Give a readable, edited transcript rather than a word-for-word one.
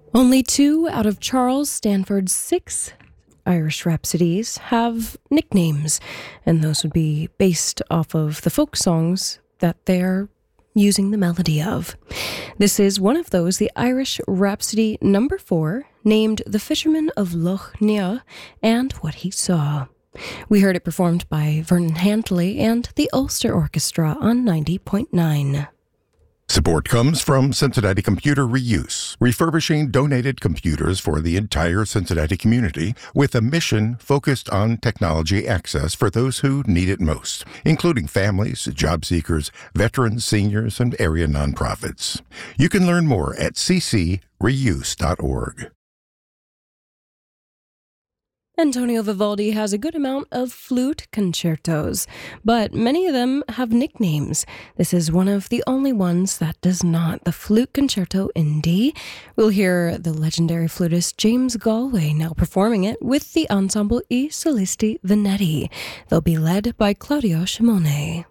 Only 2 out of Charles Stanford's 6 Irish Rhapsodies have nicknames, and those would be based off of the folk songs that they're using the melody of. This is one of those, the Irish Rhapsody number 4, named The Fisherman of Lough Neagh and What He Saw. We heard it performed by Vernon Handley and the Ulster Orchestra on 90.9. Support comes from Cincinnati Computer Reuse, refurbishing donated computers for the entire Cincinnati community with a mission focused on technology access for those who need it most, including families, job seekers, veterans, seniors, and area nonprofits. You can learn more at ccreuse.org. Antonio Vivaldi has a good amount of flute concertos, but many of them have nicknames. This is one of the only ones that does not, the Flute Concerto in D. We'll hear the legendary flutist James Galway now performing it with the ensemble I Solisti Venetti. They'll be led by Claudio Shimone.